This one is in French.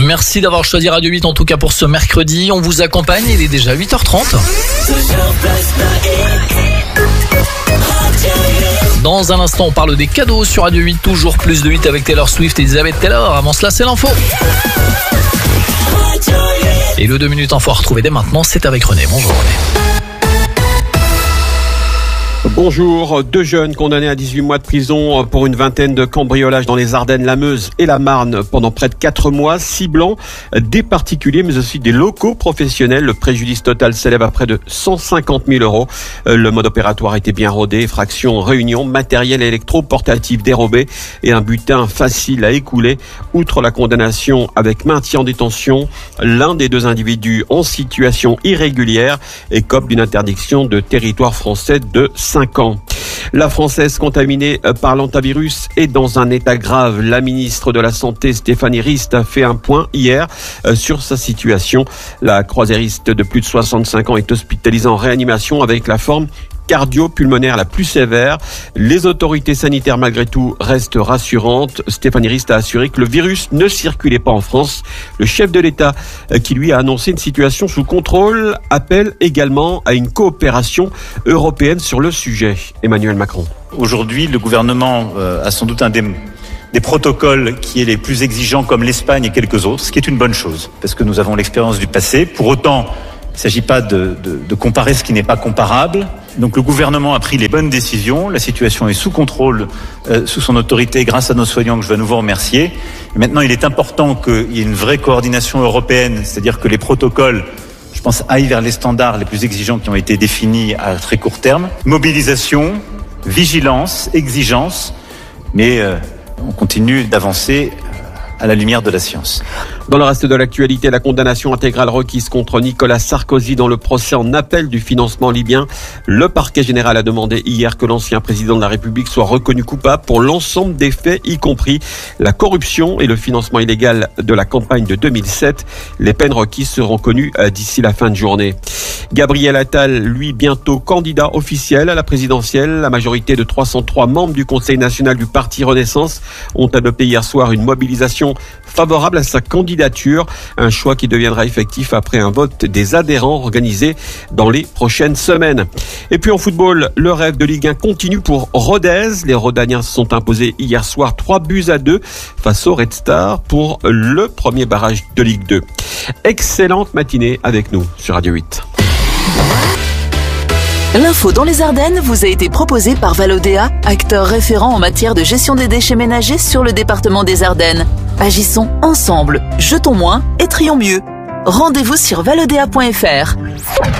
Merci d'avoir choisi Radio 8 en tout cas pour ce mercredi. On vous accompagne, il est déjà 8h30. Dans un instant, on parle des cadeaux sur Radio 8. Toujours plus de 8 avec Taylor Swift et Elisabeth Taylor. Avant cela, c'est l'info. Et le 2 minutes info à retrouver dès maintenant, c'est avec René. Bonjour René. Bonjour, 2 jeunes condamnés à 18 mois de prison pour une vingtaine de cambriolages dans les Ardennes, la Meuse et la Marne pendant près de 4 mois, ciblant des particuliers mais aussi des locaux professionnels. Le préjudice total s'élève à près de 150 000 €. Le mode opératoire était bien rodé, effraction, réunion, matériel électro-portatif dérobé et un butin facile à écouler. Outre la condamnation avec maintien en détention, l'un des 2 individus en situation irrégulière écope d'une interdiction de territoire français de 5 ans. La Française contaminée par l'hantavirus est dans un état grave. La ministre de la Santé, Stéphanie Rist, a fait un point hier sur sa situation. La croisiériste de plus de 65 ans est hospitalisée en réanimation avec la forme cardio-pulmonaire la plus sévère. Les autorités sanitaires, malgré tout, restent rassurantes. Stéphanie Rist a assuré que le virus ne circulait pas en France. Le chef de l'État, qui lui a annoncé une situation sous contrôle, appelle également à une coopération européenne sur le sujet. Emmanuel Macron. Aujourd'hui, le gouvernement a sans doute un des protocoles qui est les plus exigeants, comme l'Espagne et quelques autres, ce qui est une bonne chose, parce que nous avons l'expérience du passé. Pour autant, il ne s'agit pas de comparer ce qui n'est pas comparable. Donc le gouvernement a pris les bonnes décisions. La situation est sous contrôle, sous son autorité, grâce à nos soignants que je veux à nouveau remercier. Et maintenant, il est important qu'il y ait une vraie coordination européenne, c'est-à-dire que les protocoles, je pense, aillent vers les standards les plus exigeants qui ont été définis à très court terme. Mobilisation, vigilance, exigence, mais on continue d'avancer à la lumière de la science. Dans le reste de l'actualité, la condamnation intégrale requise contre Nicolas Sarkozy dans le procès en appel du financement libyen. Le parquet général a demandé hier que l'ancien président de la République soit reconnu coupable pour l'ensemble des faits, y compris la corruption et le financement illégal de la campagne de 2007. Les peines requises seront connues d'ici la fin de journée. Gabriel Attal, lui, bientôt candidat officiel à la présidentielle. La majorité de 303 membres du Conseil national du Parti Renaissance ont adopté hier soir une mobilisation favorable à sa candidature, un choix qui deviendra effectif après un vote des adhérents organisé dans les prochaines semaines. Et puis en football, le rêve de Ligue 1 continue pour Rodez. Les Rodaniens se sont imposés hier soir 3-2 face au Red Star pour le premier barrage de Ligue 2. Excellente matinée avec nous sur Radio 8. L'info dans les Ardennes vous a été proposée par Valodéa, acteur référent en matière de gestion des déchets ménagers sur le département des Ardennes. Agissons ensemble, jetons moins et trions mieux. Rendez-vous sur valodéa.fr.